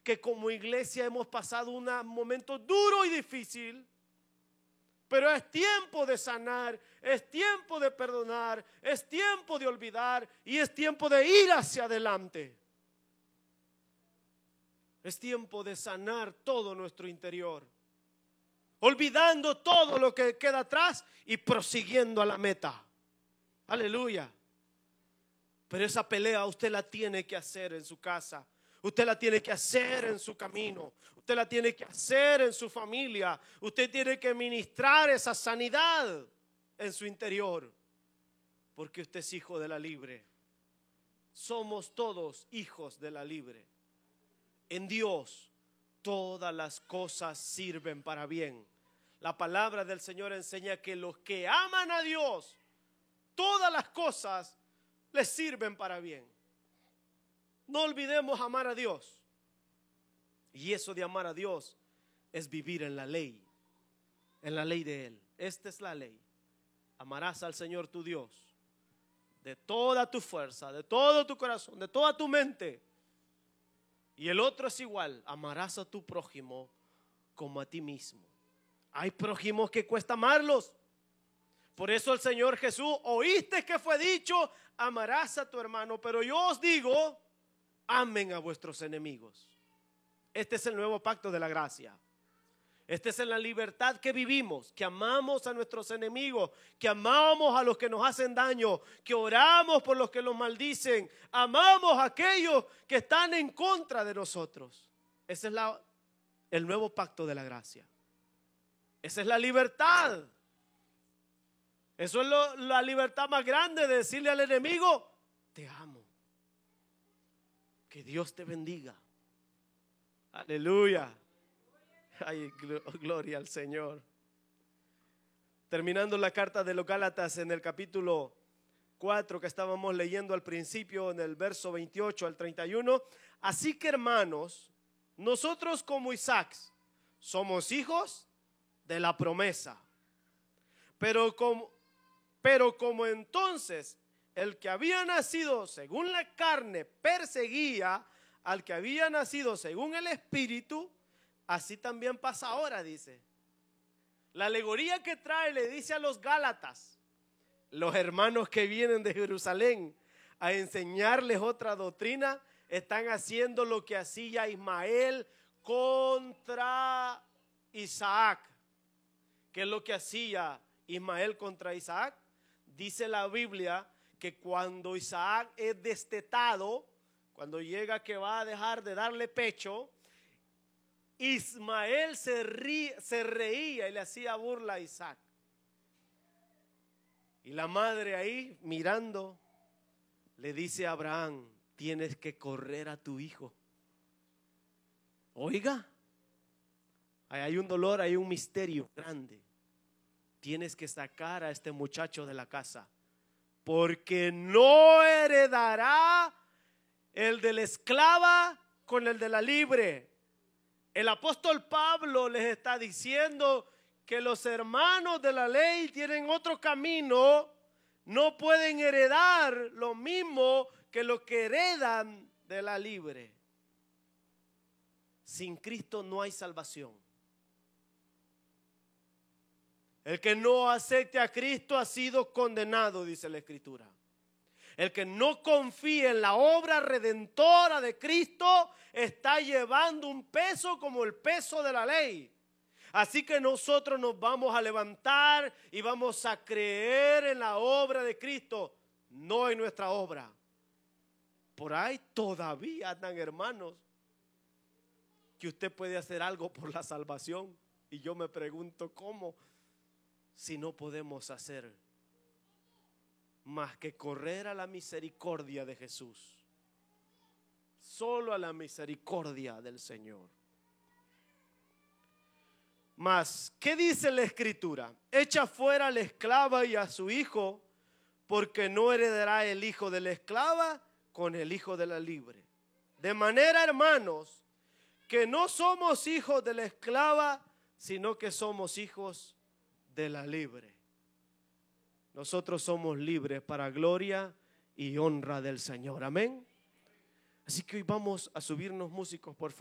que como iglesia hemos pasado un momento duro y difícil, pero es tiempo de sanar, es tiempo de perdonar, es tiempo de olvidar y es tiempo de ir hacia adelante. Es tiempo de sanar todo nuestro interior, olvidando todo lo que queda atrás y prosiguiendo a la meta. Aleluya. Pero esa pelea usted la tiene que hacer en su casa. Usted la tiene que hacer en su camino. Usted la tiene que hacer en su familia. Usted tiene que ministrar esa sanidad en su interior. Porque usted es hijo de la libre. Somos todos hijos de la libre. En Dios todas las cosas sirven para bien. La palabra del Señor enseña que los que aman a Dios, todas las cosas les sirven para bien. No olvidemos amar a Dios. Y eso de amar a Dios es vivir en la ley de Él. Esta es la ley. Amarás al Señor tu Dios de toda tu fuerza, de todo tu corazón, de toda tu mente. Y el otro es igual, amarás a tu prójimo como a ti mismo. Hay prójimos que cuesta amarlos. Por eso el Señor Jesús, oíste que fue dicho, amarás a tu hermano, pero yo os digo, amen a vuestros enemigos. Este es el nuevo pacto de la gracia. Esta es la libertad que vivimos, que amamos a nuestros enemigos, que amamos a los que nos hacen daño, que oramos por los que nos maldicen, amamos a aquellos que están en contra de nosotros. Ese es el nuevo pacto de la gracia. Esa es la libertad. Eso es la libertad más grande, de decirle al enemigo, te amo. Que Dios te bendiga. Aleluya. Ay, gloria al Señor. Terminando la carta de los Gálatas en el capítulo 4 que estábamos leyendo al principio, en el verso 28 al 31. Así que, hermanos, nosotros como Isaac somos hijos de la promesa. Pero como entonces el que había nacido según la carne perseguía al que había nacido según el Espíritu, así también pasa ahora, dice. La alegoría que trae le dice a los Gálatas, los hermanos que vienen de Jerusalén a enseñarles otra doctrina, están haciendo lo que hacía Ismael contra Isaac. ¿Qué es lo que hacía Ismael contra Isaac? Dice la Biblia que cuando Isaac es destetado, cuando llega que va a dejar de darle pecho, Ismael se reía y le hacía burla a Isaac. Y la madre ahí mirando le dice a Abraham, tienes que correr a tu hijo. Oiga, hay un dolor, hay un misterio grande. Tienes que sacar a este muchacho de la casa, porque no heredará el de la esclava con el de la libre. El apóstol Pablo les está diciendo que los hermanos de la ley tienen otro camino, no pueden heredar lo mismo que lo que heredan de la libre. Sin Cristo no hay salvación. El que no acepte a Cristo ha sido condenado, dice la Escritura. El que no confíe en la obra redentora de Cristo está llevando un peso como el peso de la ley. Así que nosotros nos vamos a levantar y vamos a creer en la obra de Cristo, no en nuestra obra. Por ahí todavía andan hermanos que usted puede hacer algo por la salvación. Y yo me pregunto cómo, si no podemos hacer más que correr a la misericordia de Jesús, solo a la misericordia del Señor. Mas, ¿qué dice la Escritura? Echa fuera a la esclava y a su hijo, porque no heredará el hijo de la esclava con el hijo de la libre. De manera, hermanos, que no somos hijos de la esclava, sino que somos hijos de la libre. Nosotros somos libres para gloria y honra del Señor. Amén. Así que hoy vamos a subirnos, músicos, por favor.